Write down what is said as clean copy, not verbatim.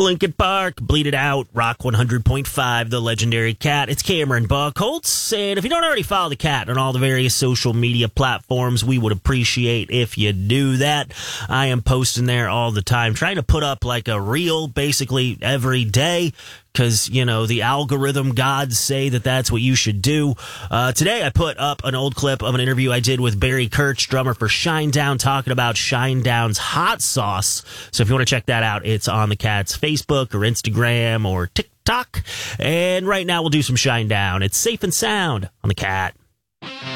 Lincoln Park, Bleed It Out, Rock 100.5, The Legendary Cat. It's Cameron Buckholtz, and if you don't already follow the Cat on all the various social media platforms, we would appreciate if you do that. I am posting there all the time, trying to put up like a reel basically every day, because, you know, the algorithm gods say that that's what you should do. Today I put up an old clip of an interview I did with Barry Kirch, drummer for Shinedown, talking about Shinedown's hot sauce. So if you want to check that out, it's on the Cat's Facebook or Instagram or TikTok. And right now we'll do some Shinedown. It's Safe and Sound on the Cat.